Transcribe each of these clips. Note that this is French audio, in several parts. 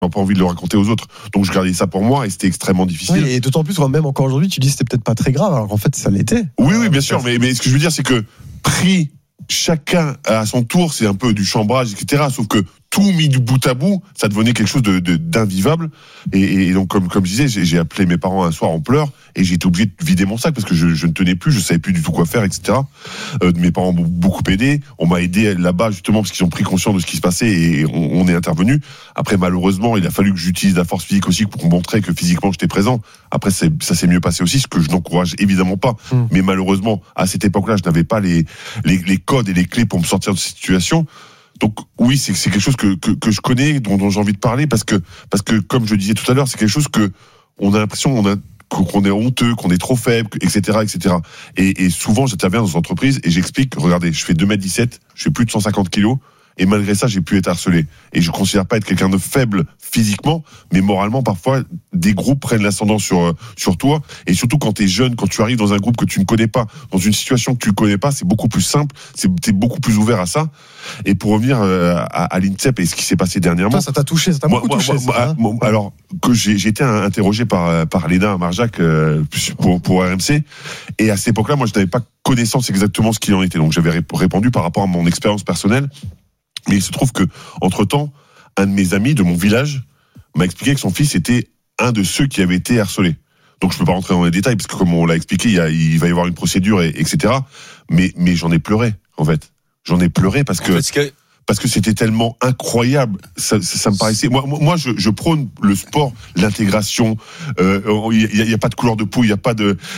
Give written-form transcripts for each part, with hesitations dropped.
pas envie de le raconter aux autres. Donc je gardais ça pour moi et c'était extrêmement difficile. Oui, et d'autant plus, même encore aujourd'hui, tu dis que c'était peut-être pas très grave, alors qu'en fait, ça l'était. Oui, bien sûr. Mais ce que je veux dire, c'est que pris chacun à son tour, c'est un peu du chambrage, etc. Sauf que tout mis du bout à bout, ça devenait quelque chose d'invivable. Et donc, comme je disais, j'ai appelé mes parents un soir en pleurs et j'ai été obligé de vider mon sac parce que je ne tenais plus, je savais plus du tout quoi faire, etc. Mes parents m'ont beaucoup aidé. On m'a aidé là-bas justement parce qu'ils ont pris conscience de ce qui se passait et on est intervenu. Après, malheureusement, il a fallu que j'utilise la force physique aussi pour montrer que physiquement j'étais présent. Après, ça s'est mieux passé aussi, ce que je n'encourage évidemment pas. Mais malheureusement, à cette époque-là, je n'avais pas les codes et les clés pour me sortir de cette situation. Donc oui, c'est quelque chose que je connais, dont j'ai envie de parler parce que comme je disais tout à l'heure, c'est quelque chose que on a l'impression qu'on est honteux, qu'on est trop faible, etc. Et souvent, j'interviens dans des entreprises et j'explique, regardez, je fais 2m17, je fais plus de 150 kilos, et malgré ça, j'ai pu être harcelé. Et je considère pas être quelqu'un de faible physiquement, mais moralement, parfois, des groupes prennent l'ascendant sur toi. Et surtout quand t'es jeune, quand tu arrives dans un groupe que tu ne connais pas, dans une situation que tu ne connais pas, c'est beaucoup plus simple, t'es beaucoup plus ouvert à ça. Et pour revenir à l'INSEP et ce qui s'est passé dernièrement. Toi, ça t'a touché, ça t'a beaucoup touché. Alors que j'ai été interrogé par Léna Marjac pour RMC, et à cette époque-là, moi, je n'avais pas connaissance exactement ce qu'il en était. Donc j'avais répondu par rapport à mon expérience personnelle. Mais il se trouve que, entre-temps, un de mes amis de mon village m'a expliqué que son fils était un de ceux qui avaient été harcelés. Donc je peux pas rentrer dans les détails parce que comme on l'a expliqué, il va y avoir une procédure, etc. Mais j'en ai pleuré, en fait. J'en ai pleuré parce que c'était tellement incroyable. Ça me paraissait. Moi, je prône le sport, l'intégration. Il y a pas de couleur de peau, il y a pas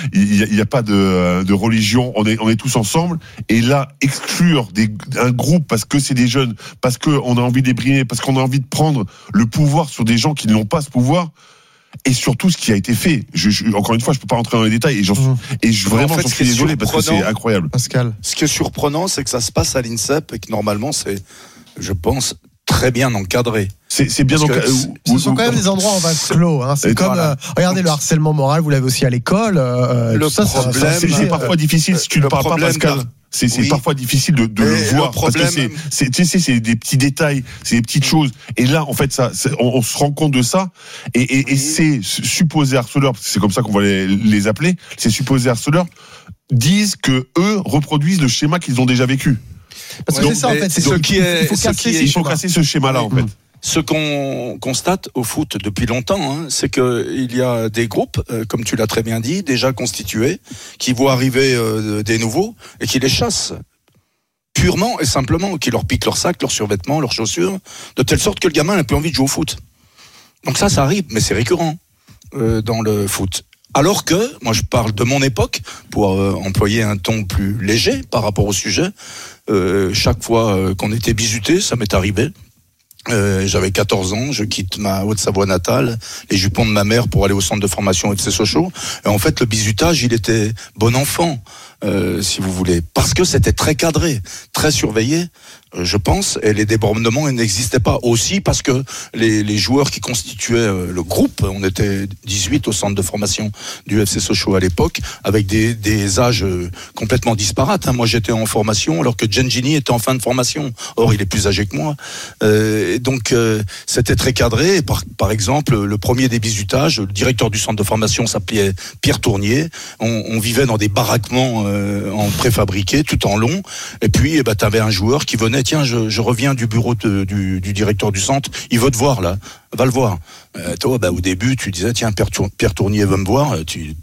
de religion. On est tous ensemble. Et là, exclure un groupe parce que c'est des jeunes, parce que on a envie de les brimer, parce qu'on a envie de prendre le pouvoir sur des gens qui n'ont pas ce pouvoir. Et surtout ce qui a été fait. Encore une fois, je peux pas rentrer dans les détails et vraiment j'en suis désolé parce que c'est incroyable. Pascal. Ce qui est surprenant, c'est que ça se passe à l'INSEP et que normalement c'est, je pense, très bien encadré. C'est bien encadré. Ce sont quand même des endroits en vase clos. Hein. C'est comme, regardez le harcèlement moral, vous l'avez aussi à l'école. C'est parfois difficile si tu ne parles pas, Pascal. C'est parfois difficile de le voir parce que c'est des petits détails, c'est des petites choses. Et là, en fait, on se rend compte de ça. Et ces supposés harceleurs, parce que c'est comme ça qu'on va les appeler, ces supposés harceleurs disent que eux reproduisent le schéma qu'ils ont déjà vécu. Parce que c'est ça, en fait. Il faut casser ce schéma-là, en fait. Ce qu'on constate au foot depuis longtemps, c'est qu'il y a des groupes, comme tu l'as très bien dit, déjà constitués, qui voient arriver des nouveaux et qui les chassent purement et simplement, qui leur piquent leur sac, leurs survêtements, leurs chaussures, de telle sorte que le gamin n'a plus envie de jouer au foot. Donc ça arrive, mais c'est récurrent dans le foot. Alors que, moi je parle de mon époque, pour employer un ton plus léger par rapport au sujet, chaque fois qu'on était bisuté, ça m'est arrivé. J'avais 14 ans, je quitte ma Haute-Savoie natale, les jupons de ma mère pour aller au centre de formation FC Sochaux. Et en fait, le bizutage, il était bon enfant, si vous voulez, parce que c'était très cadré, très surveillé, je pense, et les débordements n'existaient pas. Aussi parce que les joueurs qui constituaient le groupe, on était 18 au centre de formation du FC Sochaux à l'époque, avec des âges complètement disparates. Moi, j'étais en formation alors que Gengini était en fin de formation. Or, il est plus âgé que moi. Donc, c'était très cadré. Par exemple, le premier des bizutages, le directeur du centre de formation s'appelait Pierre Tournier. On vivait dans des baraquements en préfabriqué, tout en long. Et puis, t'avais un joueur qui venait, tiens, je reviens du bureau du directeur du centre, il veut te voir là, va le voir. Toi, au début, tu disais, tiens, Pierre Tournier veut me voir,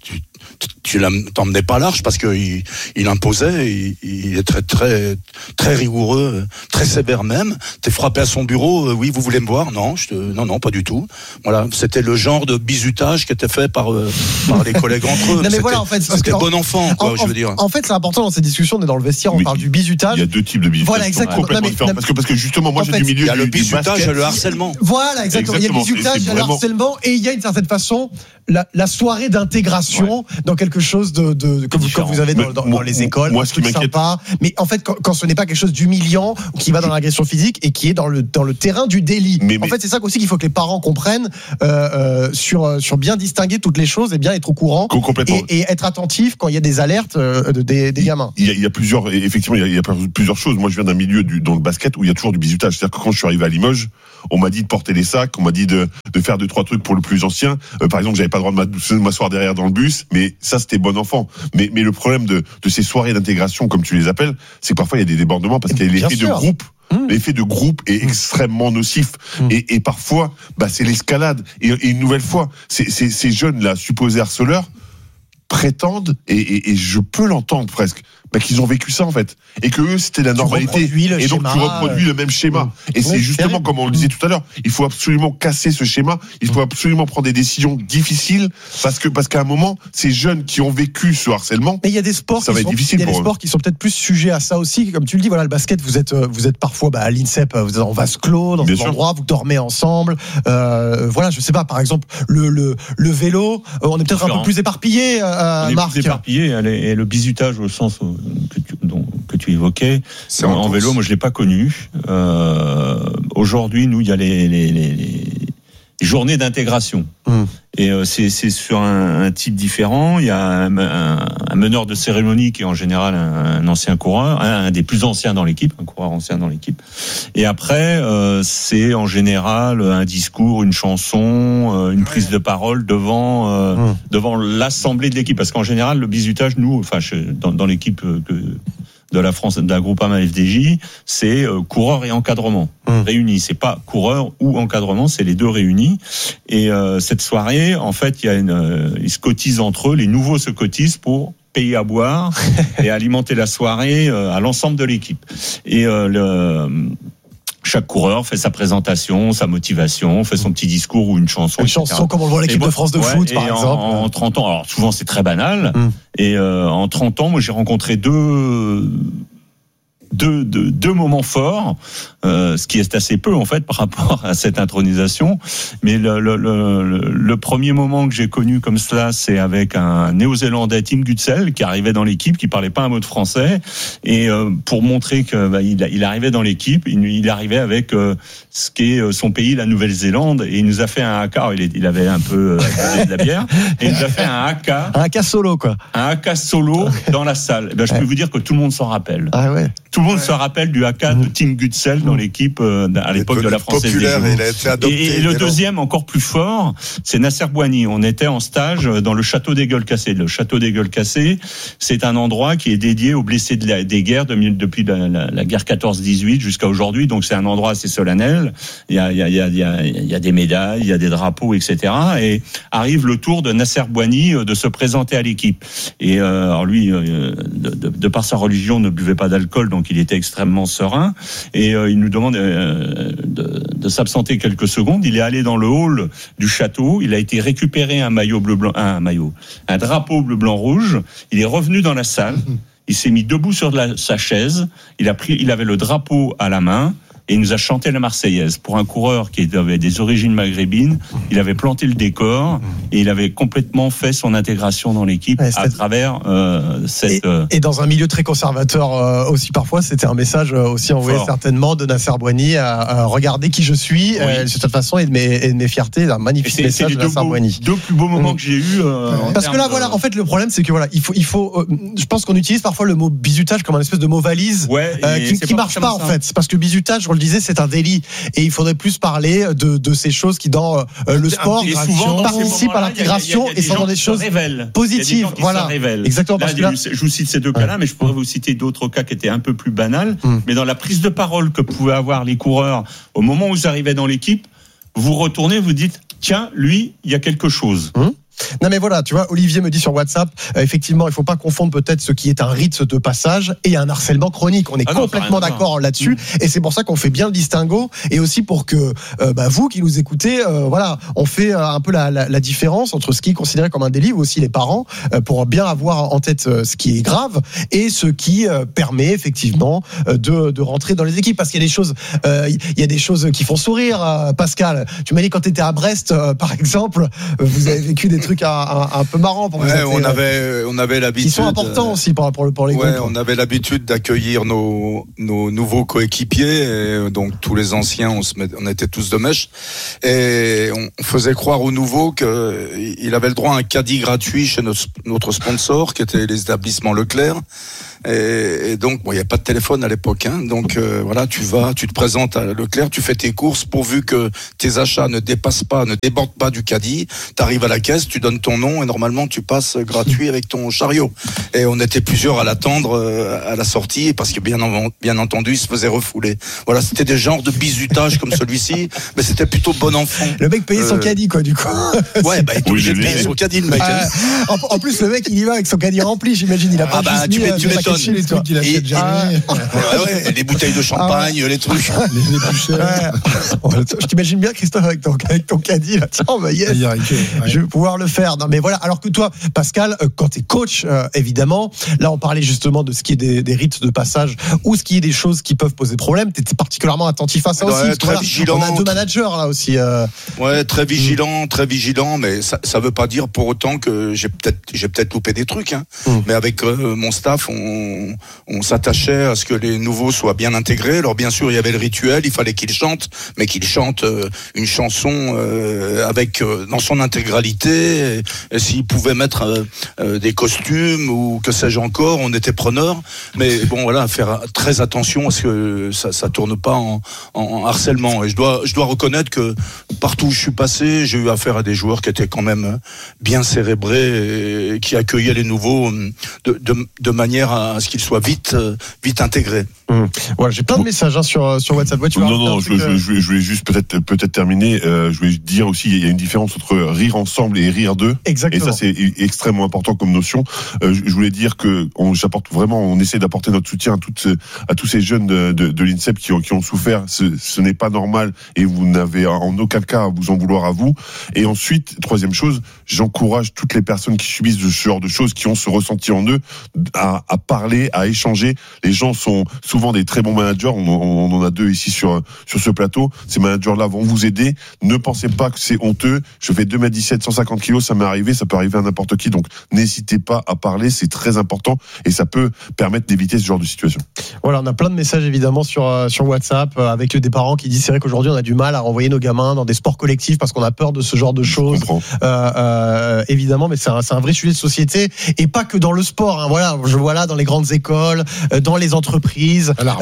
tu t'emmenais pas large parce que il imposait, il est très très très rigoureux, très sévère même. T'es frappé à son bureau, oui, vous voulez me voir? Non, non, pas du tout. Voilà, c'était le genre de bizutage qui était fait par les collègues entre eux. Non, mais voilà, en fait, c'était bon enfant, quoi, je veux dire. En fait, c'est important dans ces discussions, on est dans le vestiaire, on parle du bizutage. Il y a deux types de bizutage. Voilà, exactement. Parce que justement, moi, j'ai du milieu. Il y a le bizutage et le harcèlement. Voilà, exactement. Il y a le bizutage, il y a le harcèlement, et il y a une certaine façon la soirée d'intégration dans quelque chose de comme vous avez dans les écoles, moi, ce qui m'inquiète pas. Mais en fait, quand ce n'est pas quelque chose d'humiliant qui va dans l'agression physique et qui est dans le terrain du délit. En fait, c'est ça aussi qu'il faut que les parents comprennent sur bien distinguer toutes les choses et bien être au courant et être attentif quand il y a des alertes des gamins. Il y a plusieurs, effectivement, il y a plusieurs choses. Moi, je viens d'un milieu dans le basket où il y a toujours du bizutage. C'est-à-dire que quand je suis arrivé à Limoges, on m'a dit de porter les sacs, on m'a dit de faire 2-3 trucs pour le plus ancien. Par exemple, j'avais pas le droit de m'asseoir derrière dans le bus, mais ça c'était bon enfant. Mais le problème de ces soirées d'intégration, comme tu les appelles, c'est que parfois il y a des débordements parce qu'il y a l'effet de groupe. L'effet de groupe est extrêmement nocif et parfois c'est l'escalade et une nouvelle fois ces jeunes là supposés harceleurs prétendent et je peux l'entendre presque qu'ils ont vécu ça en fait et que eux c'était la normalité et donc tu reproduis le même schéma et c'est justement comme on le disait tout à l'heure, il faut absolument casser ce schéma, il faut absolument prendre des décisions difficiles parce qu'à un moment ces jeunes qui ont vécu ce harcèlement, mais il y a des sports ça va être difficile pour eux. Il y a des sports qui sont peut-être plus sujets à ça aussi, comme tu le dis, voilà, le basket vous êtes parfois à l'INSEP, vous êtes en vase clos dans un endroit, vous dormez ensemble, voilà, je sais pas, par exemple le vélo, on est peut-être un peu plus éparpillé, Marc. Plus éparpillé et le bizutage au sens que tu évoquais en vélo, moi je l'ai pas connu. Aujourd'hui, nous il y a les journées d'intégration et c'est sur un type différent. Il y a un meneur de cérémonie qui est en général un ancien coureur, un des plus anciens dans l'équipe, un coureur ancien dans l'équipe. Et après c'est en général un discours, une chanson, une prise de parole devant l'assemblée de l'équipe, parce qu'en général le bizutage, nous, dans l'équipe de la France, de la Groupama FDJ, c'est coureur et encadrement réunis. C'est pas coureur ou encadrement, c'est les deux réunis. Et cette soirée, en fait, ils se cotisent entre eux. Les nouveaux se cotisent pour payer à boire et alimenter la soirée à l'ensemble de l'équipe. Et chaque coureur fait sa présentation, sa motivation, fait son petit discours ou une chanson. Une chanson comme on le voit à l'équipe de France de foot, par exemple. En 30 ans, alors souvent c'est très banal. Et en 30 ans, moi j'ai rencontré deux moments forts, ce qui est assez peu en fait par rapport à cette intronisation. Mais le premier moment que j'ai connu comme cela, c'est avec un Néo-Zélandais, Tim Gutsel, qui arrivait dans l'équipe, qui parlait pas un mot de français, et pour montrer que il arrivait dans l'équipe, il arrivait avec ce qu'est son pays, la Nouvelle-Zélande, et il nous a fait un haka. Il avait un peu de la bière, et il nous a fait un haka solo quoi. Un haka solo dans la salle. Je peux vous dire que tout le monde s'en rappelle. Ah ouais. Tout le monde se rappelle du haka de Tim Gutsel dans l'équipe à l'époque de la Française des Jeux. Il a été adopté, et le deuxième, encore plus fort, c'est Nasser Bouhanni. On était en stage dans le château des Gueules Cassées. Le château des Gueules Cassées, c'est un endroit qui est dédié aux blessés des guerres depuis la guerre 14-18 jusqu'à aujourd'hui. Donc c'est un endroit assez solennel. Il y a des médailles, il y a des drapeaux, etc. Et arrive le tour de Nasser Bouhanni de se présenter à l'équipe. Et alors lui, de par sa religion, ne buvait pas d'alcool, donc il était extrêmement serein. Et il nous demande de s'absenter quelques secondes. Il est allé dans le hall du château. Il a été récupérer un drapeau bleu blanc rouge. Il est revenu dans la salle. Il s'est mis debout sur sa chaise. Il avait le drapeau à la main. Et il nous a chanté la Marseillaise. Pour un coureur qui avait des origines maghrébines, il avait planté le décor et il avait complètement fait son intégration dans l'équipe à travers cette... Et dans un milieu très conservateur aussi parfois, c'était un message aussi envoyé certainement de Nasser Bouhanni à regarder qui je suis, de cette façon, et de mes fiertés, un magnifique message de Nasser Bouhanni. Deux plus beaux moments que j'ai eu. Parce que là, voilà, en fait, le problème, c'est que voilà, il faut je pense qu'on utilise parfois le mot bizutage comme un espèce de mot valise qui marche pas en fait. C'est parce que bizutage, on le disait, c'est un délit, et il faudrait plus parler de ces choses qui dans le sport participent à l'intégration et sont dans des choses positives. Voilà, exactement. Là, je vous cite ces deux cas-là, mais je pourrais vous citer d'autres cas qui étaient un peu plus banals. Mais dans la prise de parole que pouvaient avoir les coureurs au moment où ils arrivaient dans l'équipe, vous retournez, vous dites tiens, lui, il y a quelque chose. Non mais voilà, tu vois, Olivier me dit sur WhatsApp, effectivement, il faut pas confondre peut-être ce qui est un rite de passage et un harcèlement chronique. On est complètement d'accord là-dessus, et c'est pour ça qu'on fait bien le distinguo, et aussi pour que vous qui nous écoutez, voilà, on fait un peu la différence entre ce qui est considéré comme un délit, ou aussi les parents, pour bien avoir en tête ce qui est grave et ce qui permet effectivement de rentrer dans les équipes, parce qu'il y a des choses qui font sourire. Pascal, tu m'as dit quand tu étais à Brest, par exemple, vous avez vécu des trucs un peu marrants pour vous. On avait l'habitude. Ils sont importants aussi pour les groupes. On avait l'habitude d'accueillir nos nouveaux coéquipiers, et donc tous les anciens, on était tous de mèche, et on faisait croire aux nouveaux qu'il avait le droit à un caddie gratuit chez notre sponsor, qui était les établissements Leclerc. Et donc, bon, il n'y a pas de téléphone à l'époque, hein. Donc, voilà, tu te présentes à Leclerc, tu fais tes courses pourvu que tes achats ne débordent pas du caddie. T'arrives à la caisse, tu donnes ton nom et normalement, tu passes gratuit avec ton chariot. Et on était plusieurs à l'attendre à la sortie parce que bien entendu, il se faisait refouler. Voilà, c'était des genres de bizutage comme celui-ci, mais c'était plutôt bon enfant. Le mec payait son caddie, quoi, du coup. Ouais, bah, il est obligé de payer son caddie, le mec. En plus, le mec, il y va avec son caddie rempli, j'imagine. Il a pas tu m'étonnes. Les trucs qu'il achète jamais. Ouais, les bouteilles de champagne, les trucs. Les bouchées. Je t'imagine bien, Christophe, avec ton caddie, là. Tiens, bah, yes, je vais pouvoir le faire. Non, mais voilà. Alors que toi, Pascal, quand t'es coach, évidemment, là, on parlait justement de ce qui est des rites de passage ou ce qui est des choses qui peuvent poser problème. T'étais particulièrement attentif à ça aussi. Très vigilant. On a 2 managers, là, aussi. Ouais, très vigilant, mais ça veut pas dire pour autant que j'ai peut-être loupé des trucs, hein. Mais avec mon staff, on s'attachait à ce que les nouveaux soient bien intégrés. Alors bien sûr, il y avait le rituel, il fallait qu'ils chantent, mais qu'ils chantent une chanson avec dans son intégralité. Et s'ils pouvaient mettre des costumes ou que sais-je encore, on était preneurs. Mais bon, voilà, faire très attention à ce que ça tourne pas en harcèlement. Et je dois reconnaître que partout où je suis passé, j'ai eu affaire à des joueurs qui étaient quand même bien cérébrés et qui accueillaient les nouveaux de manière à ce qu'ils soient vite intégrés. Voilà, j'ai plein de messages sur WhatsApp. Ouais, je voulais juste peut-être terminer. Je voulais dire aussi, il y a une différence entre rire ensemble et rire d'eux. Exactement. Et ça, c'est extrêmement important comme notion. Je voulais dire que on essaie d'apporter notre soutien à tous ces jeunes de l'INSEP qui ont souffert. Ce n'est pas normal et vous n'avez en aucun cas à vous en vouloir à vous. Et ensuite, troisième chose, j'encourage toutes les personnes qui subissent ce genre de choses, qui ont ce ressenti en eux, à parler, à échanger. Les gens sont souvent des très bons managers. On en a 2 ici sur ce plateau. Ces managers-là vont vous aider. Ne pensez pas que c'est honteux. Je fais 2m17, 150 kilos, ça m'est arrivé, ça peut arriver à n'importe qui. Donc, n'hésitez pas à parler, c'est très important et ça peut permettre d'éviter ce genre de situation. Voilà, on a plein de messages évidemment sur WhatsApp avec des parents qui disent c'est vrai qu'aujourd'hui on a du mal à renvoyer nos gamins dans des sports collectifs parce qu'on a peur de ce genre de choses. Évidemment, mais c'est un vrai sujet de société et pas que dans le sport. Hein. Voilà, je vois là dans les grandes écoles, dans les entreprises, à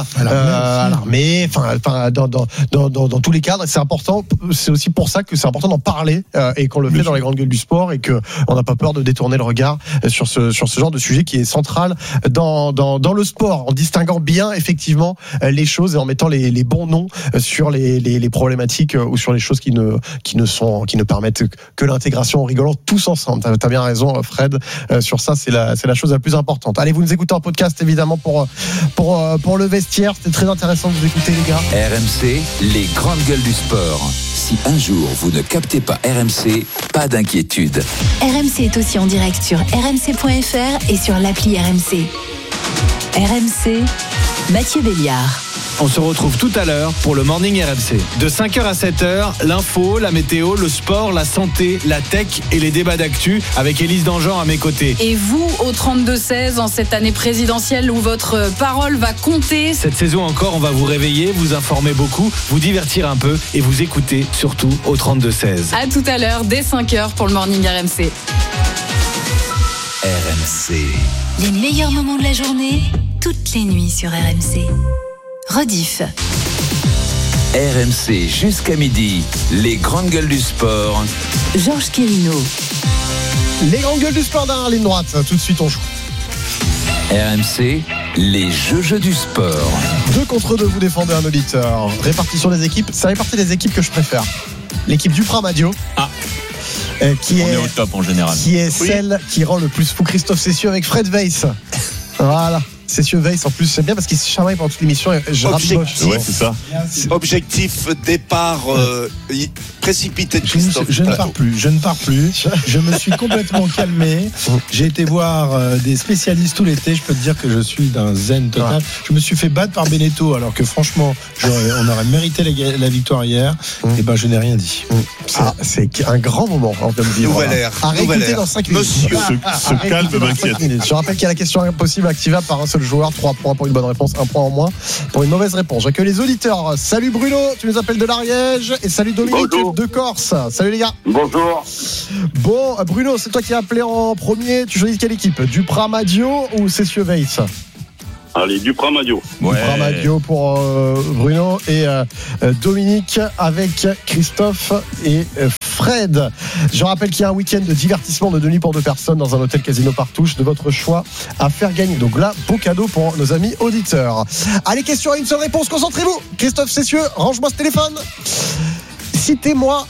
l'armée, enfin dans tous les cadres. C'est important. C'est aussi pour ça que c'est important d'en parler et qu'on le fait dans les grandes gueules du sport et que on n'a pas peur de détourner le regard sur ce genre de sujet qui est central dans le sport, en distinguant bien effectivement les choses et en mettant les bons noms sur les problématiques ou sur les choses qui ne permettent que l'intégration, en rigolant tous ensemble. T'as bien raison, Fred, sur ça, c'est la chose la plus importante. Allez, vous nous écoutez en podcast évidemment pour le vestiaire. C'était très intéressant de vous écouter, les gars. RMC, les grandes gueules du sport. Si un jour vous ne captez pas RMC, pas d'inquiétude. RMC est aussi en direct sur rmc.fr et sur l'appli RMC. RMC, Mathieu Béliard. On se retrouve tout à l'heure pour le Morning RMC. De 5h à 7h, l'info, la météo, le sport, la santé, la tech et les débats d'actu avec Élise Dangean à mes côtés. Et vous, au 32-16, en cette année présidentielle où votre parole va compter. Cette saison encore, on va vous réveiller, vous informer beaucoup, vous divertir un peu et vous écouter surtout au 32-16. À tout à l'heure, dès 5h pour le Morning RMC. RMC. Les meilleurs moments de la journée, toutes les nuits sur RMC. Rediff. RMC jusqu'à midi, les grandes gueules du sport. Georges Quirino. Les grandes gueules du sport dans la ligne droite. Tout de suite, on joue. RMC, les jeux du sport. 2 contre 2, vous défendez un auditeur. Répartition des équipes. Ça fait partie des équipes que je préfère. L'équipe du Pramadio. Qui est au top en général. Qui est celle qui rend le plus fou Christophe Cessieux avec Fred Weiss. Voilà. Cessieux Weiss, en plus, c'est bien parce qu'il se chamaille pendant toute l'émission. Ouais, c'est ça. Objectif départ précipité de Christophe. Je ne pars plus. Je me suis complètement calmé. J'ai été voir des spécialistes tout l'été. Je peux te dire que je suis d'un zen total. Je me suis fait battre par Beneteau, alors que franchement, on aurait mérité la victoire hier. Et ben, je n'ai rien dit. C'est un grand moment en termes de vivre. Nouvelle ère. À réécouter dans 5 minutes. Monsieur, ce calme m'inquiète. Je rappelle qu'il y a la question impossible activable par un seul joueur. 3 points pour une bonne réponse, 1 point en moins pour une mauvaise réponse. J'accueille les auditeurs. Salut Bruno, tu nous appelles de l'Ariège. Et salut Dominique de Corse. Salut les gars. Bonjour. Bon, Bruno, c'est toi qui as appelé en premier. Tu choisis quelle équipe? Duprat Madio ou Cessieux Weiss? Allez, Duprat Madio. Duprat Madio pour Bruno et Dominique avec Christophe et Fred. Je rappelle qu'il y a un week-end de divertissement de 2 nuits pour 2 personnes dans un hôtel casino Partouche de votre choix à faire gagner. Donc là, beau cadeau pour nos amis auditeurs. Allez, question à une seule réponse, concentrez-vous. Christophe Cessieux, range-moi ce téléphone. Citez-moi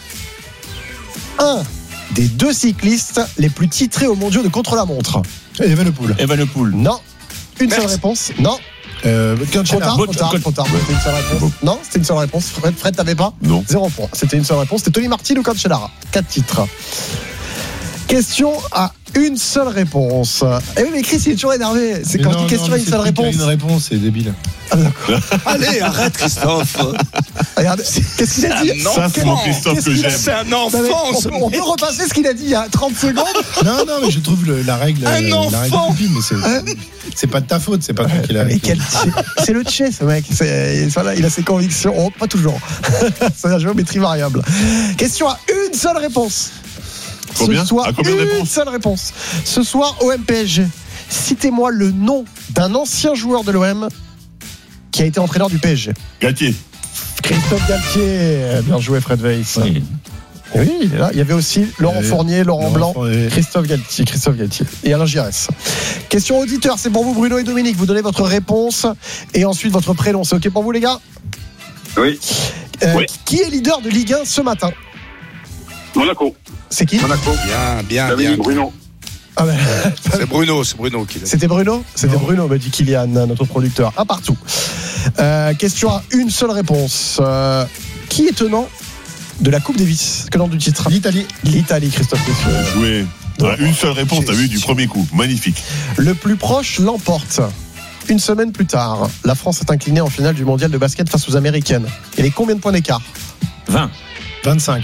un des 2 cyclistes les plus titrés aux mondiaux de contre-la-montre. Evenepoel. Non. Une seule réponse. Non. Trop tard. C'était une seule réponse. Non, c'était une seule réponse. Fred, t'avais pas? Non. 0 point. C'était une seule réponse. C'était Tony Martin ou Cancellara. 4 titres. Question à une seule réponse. Eh oui, mais Chris, il est toujours énervé. C'est quand je dis question à une seule réponse. Une réponse, c'est débile. Ah, d'accord. Allez, arrête, Christophe. Regardez, qu'est-ce qu'il a dit? Ça, c'est mon Christophe que j'aime. C'est un enfant. On peut repasser ce qu'il a dit il y a 30 secondes? Non, mais je trouve la règle. Un enfant. La règle copine, mais c'est pas de ta faute, c'est pas toi qui l'a. C'est le tché, ce mec. Voilà, il a ses convictions. Oh, pas toujours. C'est la géométrie variable. Question à une seule réponse. Combien? Ce soir, à combien de une réponses? seule réponse. Ce soir, OM PSG. Citez-moi le nom d'un ancien joueur de l'OM qui a été entraîneur du PSG. Galtier. Christophe Galtier. Bien joué, Fred Weiss. Oui, il est là. Il y avait aussi Laurent Fournier, Laurent Blanc, Christophe Galtier et Alain Giresse. Question auditeur, c'est pour vous Bruno et Dominique. Vous donnez votre réponse et ensuite votre prénom. C'est OK pour vous les gars? Oui. Oui. Qui est leader de Ligue 1 ce matin? Monaco. C'est qui? Monaco. Bien. Bruno. Ah ben, C'est Bruno qui l'a. C'était Bruno? C'était Bruno, me dit Kylian, notre producteur. Un partout. Question à une seule réponse. Qui est tenant de la Coupe Davis? Que nom du titre? L'Italie, Christophe Cessieux. Joué. Une seule réponse, t'as vu, du premier coup. Magnifique. Le plus proche l'emporte. Une semaine plus tard, la France est inclinée en finale du mondial de basket face aux Américaines. Il y avait combien de points d'écart? 20. 25.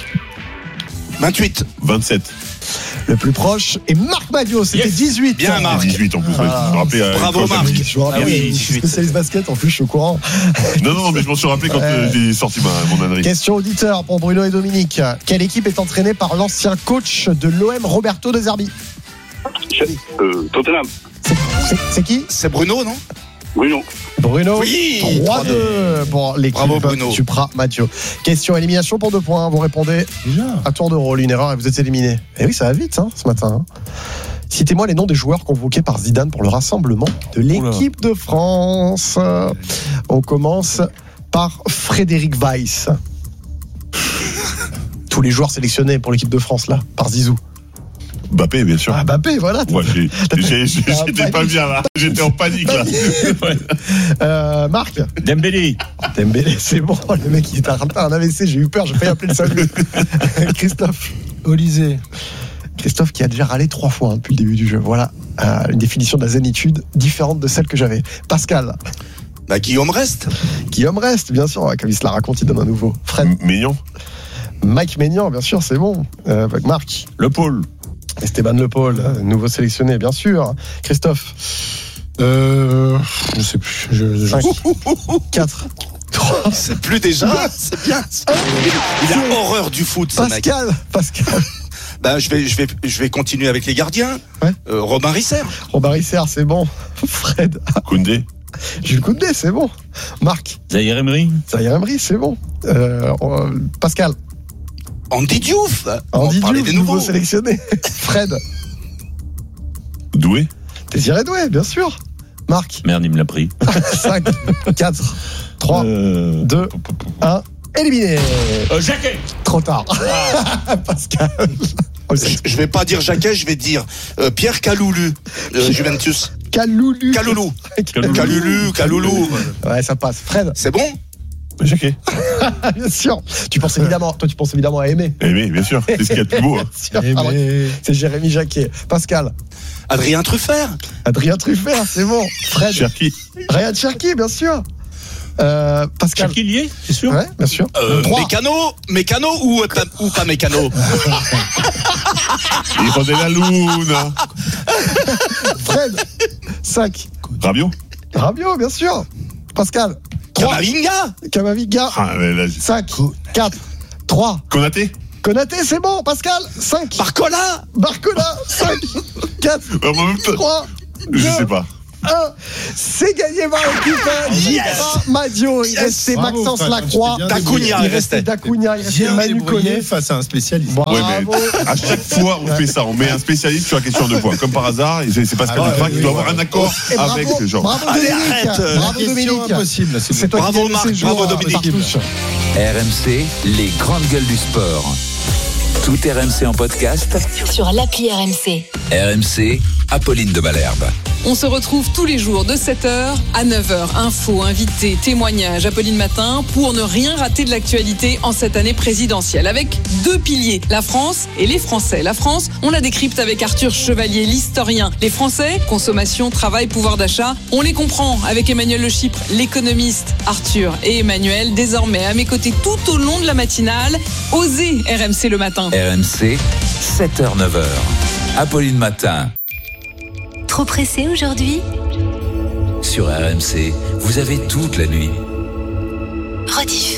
28. 27. Le plus proche est Marc Madio, c'était 18. Bien Marc. 18 en plus. Bravo Marc. Je me rappelle, je suis spécialiste basket, en plus je suis au courant. Non, mais je m'en suis rappelé quand j'ai sorti mon ânerie. Question auditeur pour Bruno et Dominique. Quelle équipe est entraînée par l'ancien coach de l'OM, Roberto De Zerbi? Tottenham. C'est qui? C'est Bruno, non? Bruno, oui, 3-2 pour l'équipe Duprat Madio. Question élimination pour 2 points. Vous répondez à tour de rôle, une erreur et vous êtes éliminé. Et oui, ça va vite ce matin. Citez-moi les noms des joueurs convoqués par Zidane pour le rassemblement de l'équipe de France. On commence par Frédéric Weiss. Tous les joueurs sélectionnés pour l'équipe de France là, par Zizou. Mbappé, bien sûr. Ah, Mbappé, voilà. Ouais, j'étais pas bien là. J'étais en panique là. Marc. Dembélé, c'est bon. Le mec, il est un AVC. J'ai eu peur. J'ai failli appeler le salut. Christophe. Olysée. Christophe qui a déjà râlé 3 fois depuis le début du jeu. Voilà. Une définition de la zénitude différente de celle que j'avais. Pascal. Guillaume Rest, bien sûr. Comme il se la raconte, il donne un nouveau. Fred. Maignan. Mike Maignan, bien sûr, c'est bon. Marc. Le Paul. Esteban Le Paul, nouveau sélectionné, bien sûr. Christophe. Je sais plus. 5, 4, 3. C'est plus déjà. C'est bien. Il a horreur du foot, ce mec. Pascal. Je vais continuer avec les gardiens. Ouais. Robin Risser, c'est bon. Fred. Koundé. Jules Koundé, c'est bon. Marc. Zahir Emery, c'est bon. Pascal. Andy Diouf. Andy Diouf, nouveau sélectionné. Fred. Doué. Désiré Doué, bien sûr. Marc. Merde, il me l'a pris. 5, 4, 3, 2, 1. Éliminé. Jacquet. Trop tard. Pascal. Je vais pas dire Jacquet, je vais dire Pierre Kaloulou, Juventus. Kaloulou. Ouais, ça passe. Fred. C'est bon? Jacquet. Bien sûr. Tu penses évidemment à Aimé. Aimé, bien sûr. C'est ce qu'il y a de plus beau. C'est Jérémy Jacquet. Pascal. Adrien Truffert, c'est bon. Fred. Cherki. Ryan Cherki, bien sûr. Pascal. Cherki lié, c'est sûr. Ouais, bien sûr. Mécano ou pas Mécano? Il rendait la lune. Fred. 5. Rabiot, bien sûr. Pascal. 3. Camavinga. 5, 4, 3. Konaté, c'est bon, Pascal. 5. Barcola, 5, 4, 3, 2, je sais pas. 1. C'est gagné par l'équipe Madio. Il restait Maxence Lacroix. Dacunha, il restait Manu Collet face à un spécialiste. Bravo. Ouais, mais à chaque fois, on fait ça. On met un spécialiste sur la question de points. Comme par hasard, c'est Pascal Duprat qui doit avoir un accord avec Jean. Bravo Dominique. Impossible. C'est toi bravo qui Marc, bravo Dominique. RMC, les grandes gueules du sport. Tout RMC en podcast. Sur l'appli RMC. RMC, Apolline de Malherbe. On se retrouve tous les jours de 7h à 9h. Infos, invités, témoignages, Apolline Matin, pour ne rien rater de l'actualité en cette année présidentielle. Avec 2 piliers, la France et les Français. La France, on la décrypte avec Arthur Chevalier, l'historien. Les Français, consommation, travail, pouvoir d'achat, on les comprend avec Emmanuel Le Chypre, l'économiste. Arthur et Emmanuel, désormais à mes côtés tout au long de la matinale. Osez RMC le matin. RMC, 7h-9h. Apolline Matin. Trop pressé aujourd'hui ? Sur RMC, vous avez toute la nuit. Rediff.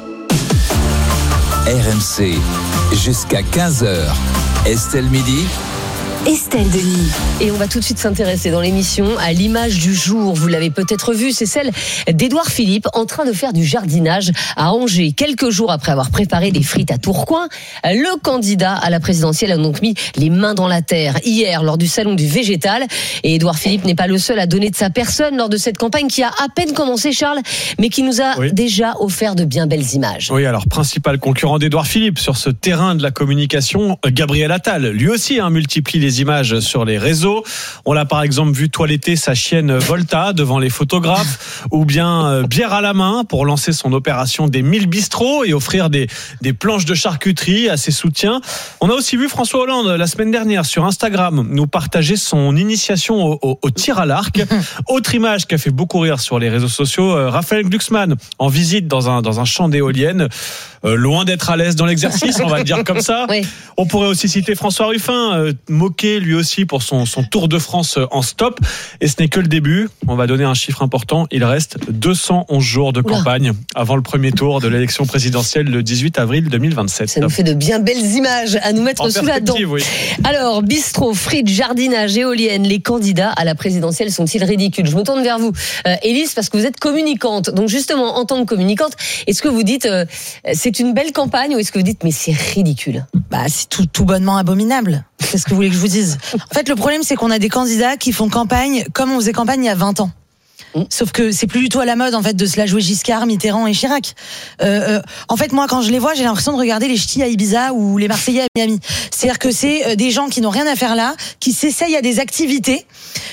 RMC, jusqu'à 15h. Estelle Midi. Estelle Denis. Et on va tout de suite s'intéresser dans l'émission à l'image du jour. Vous l'avez peut-être vue, c'est celle d'Édouard Philippe en train de faire du jardinage à Angers. Quelques jours après avoir préparé des frites à Tourcoing, le candidat à la présidentielle a donc mis les mains dans la terre hier lors du salon du végétal. Et Édouard Philippe n'est pas le seul à donner de sa personne lors de cette campagne qui a à peine commencé, Charles, mais qui nous a déjà offert de bien belles images. Oui, alors principal concurrent d'Édouard Philippe sur ce terrain de la communication, Gabriel Attal. Lui aussi multiplie les images sur les réseaux. On l'a par exemple vu toiletter sa chienne Volta devant les photographes, ou bien bière à la main pour lancer son opération des 1000 bistrots et offrir des planches de charcuterie à ses soutiens. On a aussi vu François Hollande la semaine dernière sur Instagram nous partager son initiation au tir à l'arc. Autre image qui a fait beaucoup rire sur les réseaux sociaux, Raphaël Glucksmann en visite dans un champ d'éoliennes. Loin d'être à l'aise dans l'exercice, on va le dire comme ça. Oui. On pourrait aussi citer François Ruffin, moqué lui aussi pour son Tour de France en stop. Et ce n'est que le début. On va donner un chiffre important. Il reste 211 jours de campagne avant le premier tour de l'élection présidentielle le 18 avril 2027. Ça nous fait de bien belles images à nous mettre sous la dent. Oui. Alors, bistrot, frites, jardinage, éoliennes, les candidats à la présidentielle sont-ils ridicules ? Je me tourne vers vous, Élise, parce que vous êtes communicante. Donc justement, en tant que communicante, est-ce que vous dites c'est une belle campagne ou est-ce que vous dites mais c'est ridicule ? C'est tout bonnement abominable. Qu'est-ce que vous voulez que je vous dise ? En fait, le problème, c'est qu'on a des candidats qui font campagne comme on faisait campagne il y a 20 ans. Sauf que c'est plus du tout à la mode en fait de se la jouer Giscard, Mitterrand et Chirac. En fait, moi, quand je les vois, j'ai l'impression de regarder les Ch'tis à Ibiza ou les Marseillais à Miami. C'est-à-dire que c'est des gens qui n'ont rien à faire là, qui s'essayent à des activités,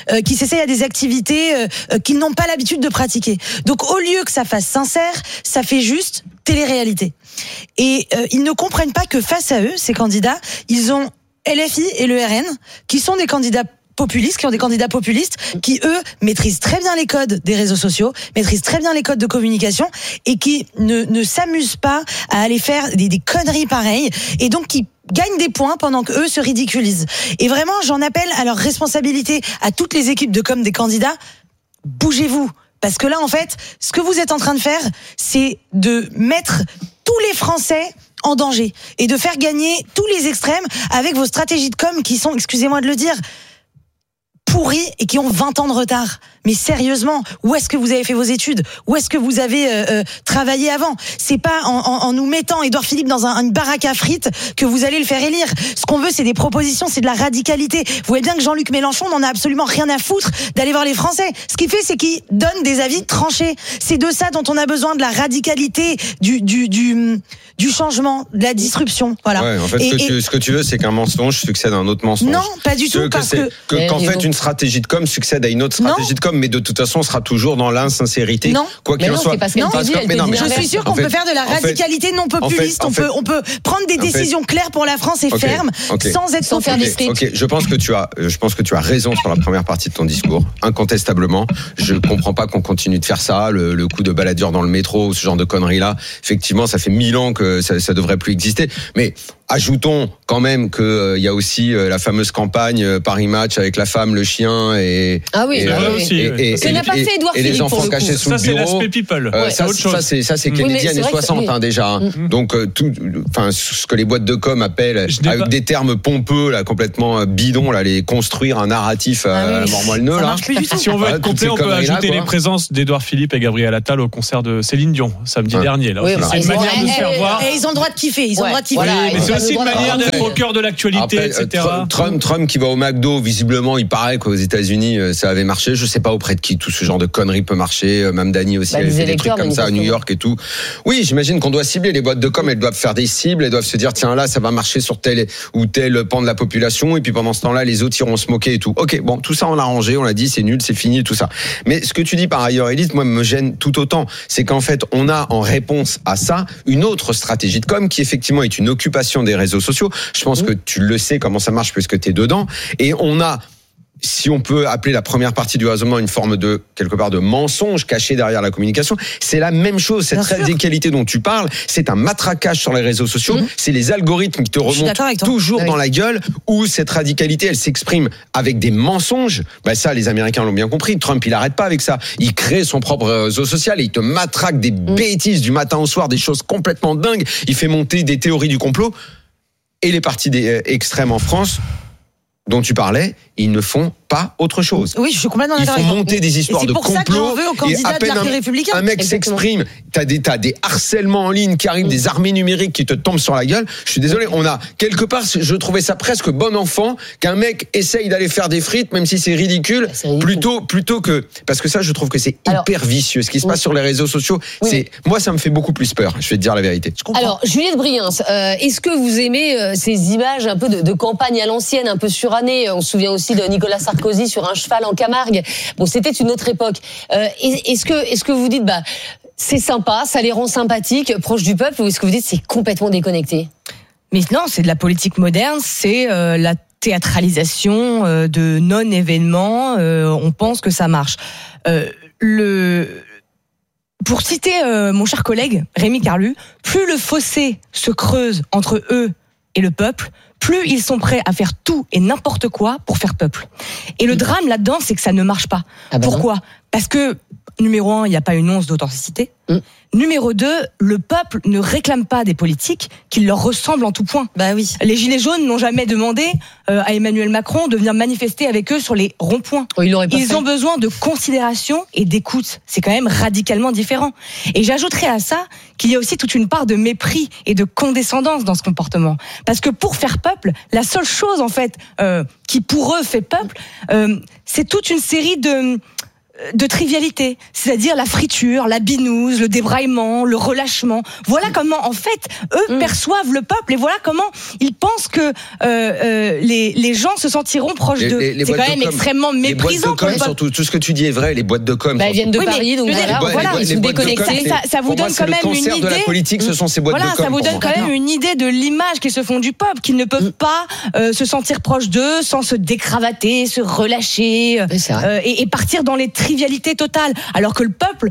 qu'ils n'ont pas l'habitude de pratiquer. Donc, au lieu que ça fasse sincère, ça fait juste télé-réalité. Et ils ne comprennent pas que face à eux, ces candidats, ils ont LFI et le RN, qui sont des candidats populistes, qui eux maîtrisent très bien les codes des réseaux sociaux, maîtrisent très bien les codes de communication et qui ne s'amusent pas à aller faire des conneries pareilles et donc qui gagnent des points pendant qu'eux se ridiculisent. Et vraiment, j'en appelle à leur responsabilité à toutes les équipes de com des candidats. Bougez-vous. Parce que là, en fait, ce que vous êtes en train de faire, c'est de mettre tous les Français en danger et de faire gagner tous les extrêmes avec vos stratégies de com qui sont, excusez-moi de le dire, pourris et qui ont 20 ans de retard. Mais sérieusement, où est-ce que vous avez fait vos études ? Où est-ce que vous avez travaillé avant ? C'est pas en nous mettant Édouard Philippe dans une baraque à frites que vous allez le faire élire. Ce qu'on veut, c'est des propositions, c'est de la radicalité. Vous voyez bien que Jean-Luc Mélenchon n'en a absolument rien à foutre d'aller voir les Français. Ce qu'il fait, c'est qu'il donne des avis tranchés. C'est de ça dont on a besoin, de la radicalité, du changement, de la disruption. Voilà. Ouais, en fait, ce que tu veux, c'est qu'un mensonge succède à un autre mensonge. Non, pas du tout. Qu'en fait, une stratégie de com succède à une autre stratégie de com, mais de toute façon, on sera toujours dans l'insincérité. Non, quoi qu'il en soit. Je suis sûr qu'on peut faire de la radicalité non populiste. On peut prendre des décisions claires pour la France et fermes, sans faire des frites. Ok, je pense que tu as raison sur la première partie de ton discours, incontestablement. Je comprends pas qu'on continue de faire ça, le coup de baladure dans le métro, ou ce genre de conneries là. Effectivement, ça fait 1000 ans que ça devrait plus exister. Mais ajoutons quand même que il y a aussi la fameuse campagne Paris Match avec la femme, le chien et n'a pas fait Édouard Philippe les enfants cachés sous le bureau. Ça c'est l'aspect people. Ça c'est Kennedy années 60 déjà. Donc ce que les boîtes de com appellent avec des termes pompeux là complètement bidons là, les construire un narratif mormoineux là. Si on veut être complet, on peut ajouter les présences d'Édouard Philippe et Gabriel Attal au concert de Céline Dion samedi dernier. Là, c'est une manière de se faire voir. Et ils ont le droit de kiffer. Mais c'est aussi une manière d'être au cœur de l'actualité, etc. Trump qui va au McDo, visiblement, il paraît qu'aux États-Unis ça avait marché. Je sais pas auprès de qui tout ce genre de conneries peut marcher. Même Dany aussi avait fait des trucs comme ça à New York et tout. Oui, j'imagine qu'on doit cibler les boîtes de com. Elles doivent faire des cibles. Elles doivent se dire tiens là ça va marcher sur tel ou tel pan de la population. Et puis pendant ce temps-là, les autres iront se moquer et tout. Ok, bon, tout ça on a rangé, on l'a dit, c'est nul, c'est fini, tout ça. Mais ce que tu dis par ailleurs, Élise, moi me gêne tout autant. C'est qu'en fait, on a en réponse à ça une autre stratégie de com qui effectivement est une occupation des réseaux sociaux. Je pense que tu le sais comment ça marche puisque t'es dedans. Et on a, si on peut appeler la première partie du raisonnement une forme de, quelque part, de mensonge caché derrière la communication, c'est la même chose. Cette radicalité dont tu parles, c'est un matraquage sur les réseaux sociaux. C'est les algorithmes qui te remontent toujours dans la gueule où cette radicalité, elle s'exprime avec des mensonges. Bah ça, les Américains l'ont bien compris. Trump, il arrête pas avec ça. Il crée son propre réseau social et il te matraque des bêtises du matin au soir, des choses complètement dingues. Il fait monter des théories du complot. Et les partis extrêmes en France, dont tu parlais, ils ne font pas autre chose. Oui, je suis complètement d'accord. Ils font monter des histoires de complot. C'est pour ça qu'on veut au candidat de l'Arc républicain. Un mec s'exprime, t'as des harcèlements en ligne qui arrivent, des armées numériques qui te tombent sur la gueule. Je suis désolé, on a quelque part, je trouvais ça presque bon enfant qu'un mec essaye d'aller faire des frites, même si c'est ridicule, plutôt que parce que ça, je trouve que c'est hyper vicieux. Ce qui se passe sur les réseaux sociaux, moi, ça me fait beaucoup plus peur. Je vais te dire la vérité. Alors, Juliette Briens, est-ce que vous aimez ces images un peu de campagne à l'ancienne, un peu surannée? On se souvient aussi de Nicolas Sarkozy sur un cheval en Camargue. Bon, c'était une autre époque. Est-ce que vous dites, c'est sympa, ça les rend sympathiques, proches du peuple, ou est-ce que vous dites c'est complètement déconnecté? Mais non, c'est de la politique moderne, c'est la théâtralisation de non-événements. On pense que ça marche. Pour citer mon cher collègue Rémi Carlu, plus le fossé se creuse entre eux et le peuple, plus ils sont prêts à faire tout et n'importe quoi pour faire peuple. Et le drame là-dedans, c'est que ça ne marche pas. Pourquoi ? Parce que, numéro 1, il n'y a pas une once d'authenticité. Numéro 2, le peuple ne réclame pas des politiques qui leur ressemblent en tout point. Les Gilets jaunes n'ont jamais demandé à Emmanuel Macron de venir manifester avec eux sur les ronds-points. Ils ont besoin de considération et d'écoute. C'est quand même radicalement différent. Et j'ajouterais à ça qu'il y a aussi toute une part de mépris et de condescendance dans ce comportement. Parce que pour faire peuple, la seule chose en fait qui pour eux fait peuple, c'est toute une série de trivialité, c'est-à-dire la friture, la binouse, le débraillement, le relâchement. Voilà comment, en fait, eux perçoivent le peuple et voilà comment ils pensent que les gens se sentiront proches d'eux. C'est quand même extrêmement méprisant. Surtout, tout ce que tu dis est vrai, les boîtes de com. Elles viennent de Paris, donc voilà, ils sont déconnectés. Ça vous donne quand même une idée. De la politique, ce sont ces boîtes de com. Ça vous donne quand même une idée de l'image qu'ils se font du peuple, qu'ils ne peuvent pas se sentir proches d'eux sans se décravater, se relâcher et partir dans les trivialité totale, alors que le peuple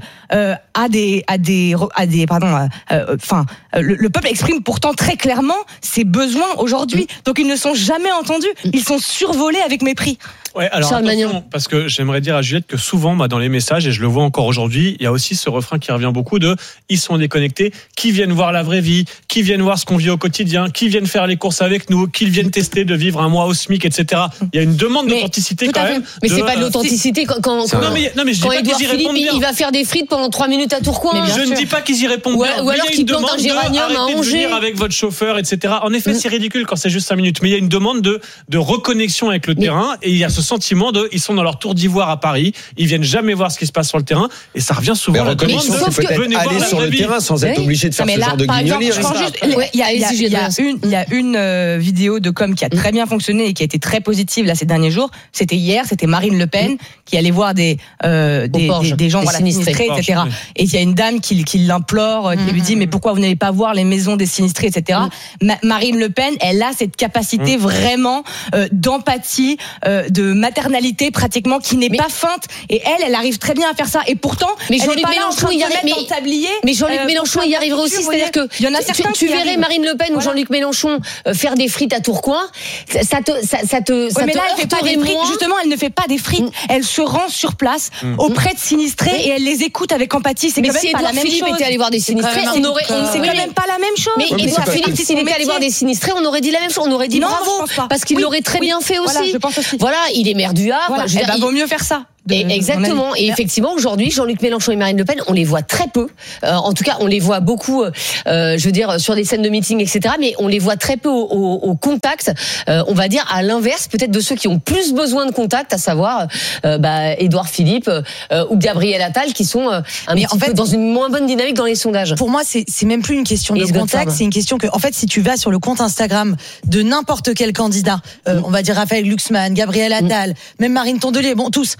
le peuple exprime pourtant très clairement ses besoins aujourd'hui. Donc ils ne sont jamais entendus, ils sont survolés avec mépris. Ouais, alors attention, parce que j'aimerais dire à Juliette que souvent, dans les messages, et je le vois encore aujourd'hui, il y a aussi ce refrain qui revient beaucoup de « ils sont déconnectés », qui viennent voir la vraie vie, qui viennent voir ce qu'on vit au quotidien, qui viennent faire les courses avec nous, qui viennent tester de vivre un mois au SMIC, etc. Il y a une demande d'authenticité quand même. Mais c'est pas de l'authenticité quand Édouard Philippe, il va faire des frites pendant 3 minutes à Tourcoing. Je ne dis pas qu'ils y répondent bien. Ou alors qu'ils plantent un géranium à Angers. Avec votre chauffeur, etc. En effet, c'est ridicule quand c'est juste 5 minutes. Mais il y a une demande de reconnexion avec le terrain et il y a ce sentiment ils sont dans leur tour d'ivoire à Paris, ils viennent jamais voir ce qui se passe sur le terrain et ça revient souvent. La reconnexion, c'est peut-être aller sur le terrain sans être obligé de faire ce genre de guignolies. Il y a une vidéo de com qui a très bien fonctionné et qui a été très positive là ces derniers jours. C'était hier, c'était Marine Le Pen qui allait voir des gens sinistrés, etc. Et il y a une dame qui l'implore, qui lui dit mais pourquoi vous n'allez pas voir les maisons des sinistrés, etc. Marine Le Pen, elle a cette capacité vraiment d'empathie, maternalité pratiquement qui n'est pas feinte. Et elle arrive très bien à faire ça. Et pourtant, mais elle Jean-Luc est pas là en train de Mélenchon, se mettre en tablier. Mais Jean-Luc Mélenchon y arriverait aussi, c'est-à-dire que il y en a certains tu verrais Marine Le Pen ou Jean-Luc Mélenchon faire des frites à Tourcoing, ça te mais là, elle fait pas des frites. Justement, elle ne fait pas des frites. Elle se rend sur place auprès de sinistrés et elle les écoute avec empathie. C'est quand même pas la même chose. Philippe était allé voir des sinistrés, c'est quand même pas la même chose. Mais Édouard Philippe, s'il était allé voir des sinistrés, on aurait dit la même chose. On aurait dit bravo, parce qu'il l'aurait très bien fait aussi. Voilà, il est maire du Havre. Vaut mieux faire ça. Exactement. Et effectivement, aujourd'hui, Jean-Luc Mélenchon et Marine Le Pen, on les voit très peu. En tout cas, on les voit beaucoup, je veux dire, sur des scènes de meeting, etc. Mais on les voit très peu au contact. On va dire à l'inverse, peut-être de ceux qui ont plus besoin de contact, à savoir Édouard Philippe ou Gabriel Attal, qui sont un petit peu dans une moins bonne dynamique dans les sondages. Pour moi, c'est même plus une question de contact, c'est une question que, en fait, si tu vas sur le compte Instagram de n'importe quel candidat, on va dire Raphaël Glucksmann, Gabriel Attal, même Marine Tondelier, bon, tous.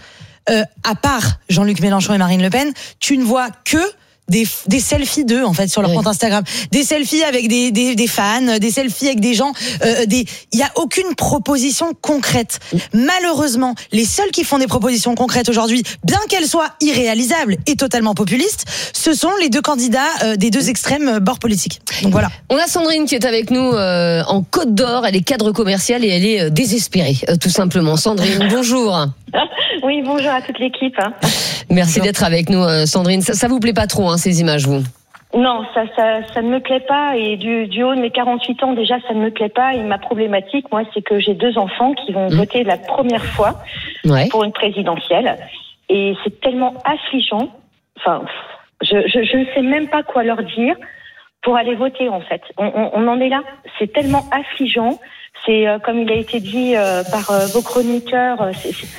À part Jean-Luc Mélenchon et Marine Le Pen, tu ne vois que des selfies d'eux en fait sur leur compte Instagram, des selfies avec des fans, des selfies avec des gens, il y a aucune proposition concrète. Malheureusement, les seuls qui font des propositions concrètes aujourd'hui, bien qu'elles soient irréalisables et totalement populistes, ce sont les deux candidats des deux extrêmes bords politiques. Donc voilà. On a Sandrine qui est avec nous en Côte d'Or, elle est cadre commercial et elle est désespérée, tout simplement. Sandrine, bonjour. Oui, bonjour à toute l'équipe. Merci d'être avec nous, Sandrine. Ça vous plaît pas trop, ces images, vous? Non, ça ne me plaît pas. Et du haut de mes 48 ans, déjà, ça ne me plaît pas. Et ma problématique, moi, c'est que j'ai 2 enfants qui vont voter la première fois pour une présidentielle. Et c'est tellement affligeant. Enfin, je ne sais même pas quoi leur dire pour aller voter, en fait. On en est là. C'est tellement affligeant. C'est, comme il a été dit par vos chroniqueurs,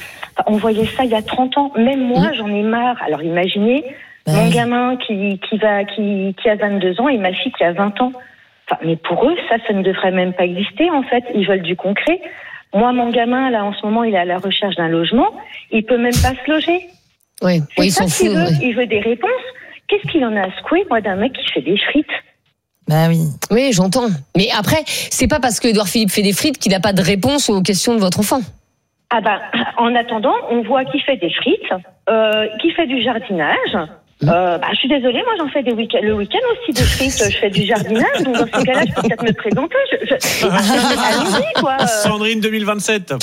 on voyait ça il y a 30 ans. Même moi, j'en ai marre. Alors imaginez, mon gamin qui a 22 ans et ma fille qui a 20 ans. Enfin, mais pour eux, ça ne devrait même pas exister, en fait. Ils veulent du concret. Moi, mon gamin, là, en ce moment, il est à la recherche d'un logement. Il peut même pas se loger. Oui, il s'en fout. Il veut des réponses. Qu'est-ce qu'il en a à secouer, moi, d'un mec qui fait des frites? Bah oui. Oui, j'entends. Mais après, c'est pas parce que Édouard Philippe fait des frites qu'il n'a pas de réponse aux questions de votre enfant. Ah en attendant, on voit qu'il fait des frites, qu'il fait du jardinage. Je suis désolée, moi j'en fais le week-end aussi des frites, je fais du jardinage, donc dans ces cas-là, je peux peut-être me présenter. Allons-y, quoi. Sandrine 2027.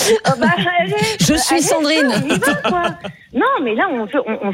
Je suis Sandrine. On y va, quoi. Non, mais là, on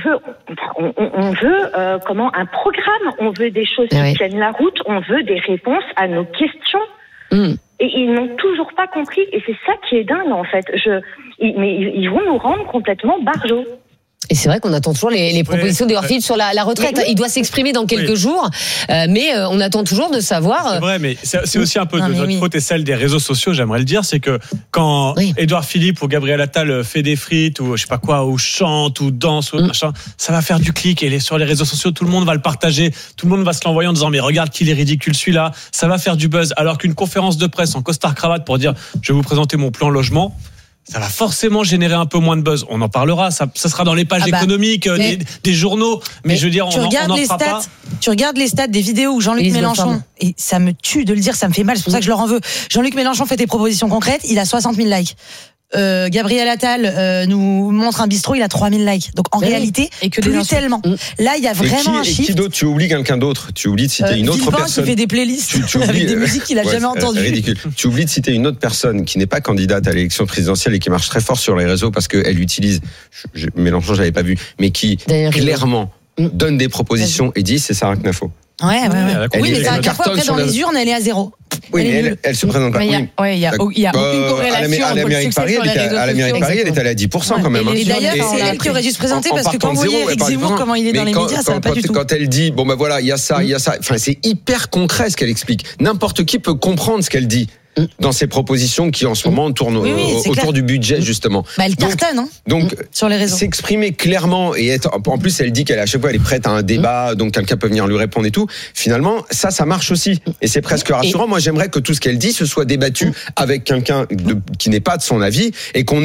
veut un programme, on veut des choses qui tiennent la route, on veut des réponses à nos questions. Et ils n'ont toujours pas compris, et c'est ça qui est dingue, en fait. Mais ils vont nous rendre complètement barjots. Et c'est vrai qu'on attend toujours les propositions d'Édouard Philippe sur la retraite. Il doit s'exprimer dans quelques jours, mais on attend toujours de savoir. C'est vrai, mais c'est aussi un peu de notre faute et celle des réseaux sociaux, j'aimerais le dire, c'est que quand Édouard Philippe ou Gabriel Attal fait des frites ou je sais pas quoi, ou chante ou danse ou machin, ça va faire du clic et sur les réseaux sociaux, tout le monde va le partager, tout le monde va se l'envoyer en disant mais regarde qu'il est ridicule celui-là, ça va faire du buzz. Alors qu'une conférence de presse en costard cravate pour dire je vais vous présenter mon plan logement, ça va forcément générer un peu moins de buzz. On en parlera, ça sera dans les pages économiques des journaux, mais je veux dire, on n'en fera pas. Tu regardes les stats des vidéos où Jean-Luc Mélenchon, et ça me tue de le dire, ça me fait mal, c'est pour ça que je leur en veux. Jean-Luc Mélenchon fait des propositions concrètes, il a 60 000 likes. Gabriel Attal nous montre un bistrot, il a 3000 likes. Donc en réalité, plus tellement. Là, il y a vraiment un shift. Et qui d'autre? Tu oublies quelqu'un d'autre. Tu oublies de citer une autre personne qui fait des playlists avec des musiques qu'il a jamais entendues. Ridicule. Tu oublies de citer une autre personne qui n'est pas candidate à l'élection présidentielle et qui marche très fort sur les réseaux parce qu'elle utilise, Mélenchon, j'avais pas vu, mais qui clairement donne des propositions et dit c'est Sarah Knafo. Ouais. Oui, mais Sarah Knafo, après dans les urnes, elle est à 0. Oui, mais elle se présente pas. Il y a aucune corrélation. À la mairie de Paris, elle est allée à 10% quand même. Et d'ailleurs, c'est elle qui aurait dû se présenter parce que quand vous voyez Éric Zemmour, comment il est dans les médias, ça va pas du tout. Quand elle dit, il y a ça, enfin, c'est hyper concret ce qu'elle explique. N'importe qui peut comprendre ce qu'elle dit dans ses propositions qui en ce moment tournent autour du budget justement. Elle cartonne donc sur les réseaux. S'exprimer clairement et en plus elle dit qu'elle à chaque fois elle est prête à un débat, donc quelqu'un peut venir lui répondre et tout. Finalement ça marche aussi et c'est presque rassurant. Moi j'aimerais que tout ce qu'elle dit se soit débattu avec quelqu'un qui n'est pas de son avis et qu'on ait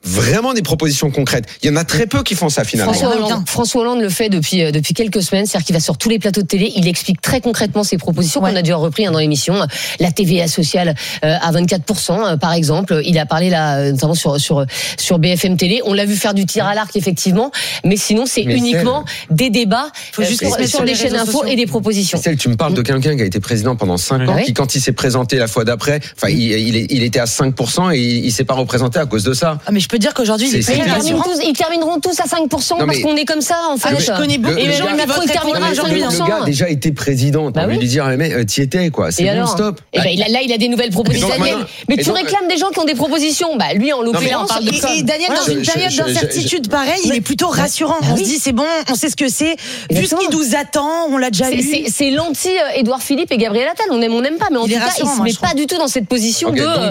vraiment des propositions concrètes. Il y en a très peu qui font ça finalement. François Hollande le fait depuis quelques semaines, c'est-à-dire qu'il va sur tous les plateaux de télé, il explique très concrètement ses propositions qu'on a déjà repris dans l'émission. La TVA sociale à 24%, par exemple. Il a parlé là, notamment sur BFM Télé. On l'a vu faire du tir à l'arc effectivement, mais sinon c'est uniquement des débats sur les chaînes info et des propositions. Tu me parles de quelqu'un qui a été président pendant 5 ans, qui quand il s'est présenté la fois d'après, il était à 5% et il s'est pas représenté à cause de ça. Ah mais je peux dire qu'aujourd'hui ils termineront tous à 5% parce qu'on est comme ça en fait. Je connais beaucoup de gens qui Macron terminera à 5%. Le gars a déjà été président, t'as envie de lui dire mais t'y étais quoi, c'est bon, stop. Et là il a des nouvelles propositions. Mais tu réclames des gens qui ont des propositions. Lui en l'occurrence. Et Daniel dans une période d'incertitude pareille, il est plutôt rassurant. On se dit c'est bon, on sait ce que c'est. Vu ce qui nous attend, on l'a déjà vu. C'est l'anti Édouard Philippe et Gabriel Attal. On aime pas, mais en tout cas il se met pas du tout dans cette position de